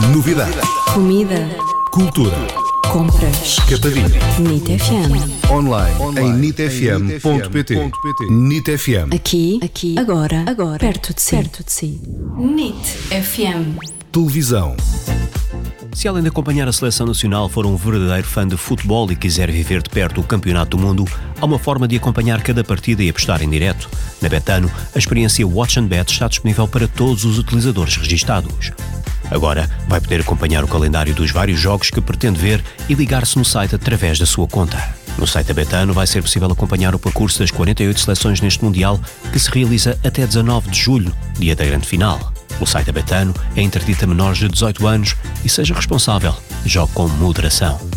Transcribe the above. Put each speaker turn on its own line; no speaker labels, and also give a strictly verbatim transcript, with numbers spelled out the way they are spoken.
Novidades.
Comida.
Cultura.
Compras.
Capadinha.
NIT F M.
Online, Online. em nit f m ponto p t. NIT F M.
Aqui, aqui, agora, agora, perto de si. Perto de si. NIT F M.
Televisão.
Se além de acompanhar a seleção nacional for um verdadeiro fã de futebol e quiser viver de perto o Campeonato do Mundo, há uma forma de acompanhar cada partida e apostar em direto. Na Betano, a experiência Watch and Bet está disponível para todos os utilizadores registados. Agora vai poder acompanhar o calendário dos vários jogos que pretende ver e ligar-se no site através da sua conta. No site da Betano vai ser possível acompanhar o percurso das quarenta e oito seleções neste Mundial, que se realiza até dezanove de julho, dia da grande final. O site da Betano é interdito a menores de dezoito anos e seja responsável. Jogue com moderação.